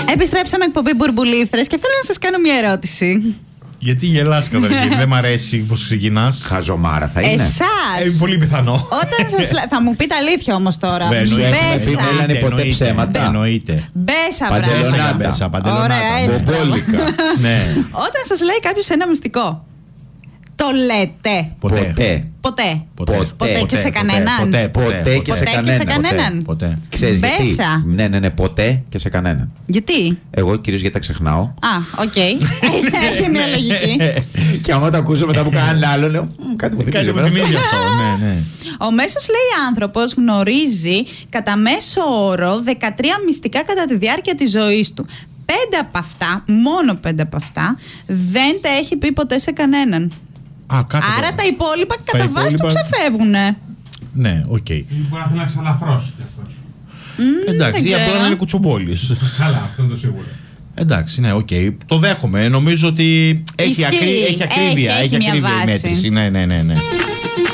Επιστρέψαμε εκπομπή Μπουρμπουλήθρες και θέλω να σας κάνω μια ερώτηση. Γιατί γελάς καταρχήν, δεν μ' αρέσει πως ξεκινάς. Χαζομάρα θα είναι. Εσάς. Πολύ πιθανό. Όταν σας θα μου πείτε αλήθεια όμως τώρα. Μιλάνε ποτέ ψέματα. Εννοείται. Μπέσα, Μπέσα, παντελονάτα. Ωραία, έτσι. Ναι. Όταν σας λέει κάποιος ένα μυστικό, το λέτε? Ποτέ και σε κανέναν. Ποτέ και σε κανέναν. Ξέρεις γιατί? Ναι, ποτέ και σε κανέναν. Γιατί? Εγώ κυρίως γιατί τα ξεχνάω. Α, οκ. Έχει μια λογική. Και άμα το ακούσω μετά που κάνει άλλο, λέω κάτι μου θυμίζει αυτό. Ο μέσος, λέει, άνθρωπος γνωρίζει κατά μέσο όρο 13 μυστικά κατά τη διάρκεια της ζωής του. 5 από αυτά, μόνο 5 από αυτά, δεν τα έχει πει ποτέ σε κανέναν. Άρα τα υπόλοιπα κατά βάση του ξεφεύγουνε. Ναι, οκ. Μπορεί να θέλει να ξαλαφρώσει κι αυτός. Εντάξει, ή απλά να είναι κουτσομπόλης. Καλά, αυτό είναι το σίγουρο. Εντάξει, ναι, οκ. Το δέχομαι. Νομίζω ότι έχει ακρίβεια. Έχει ακρίβεια η μέτρηση. Ναι.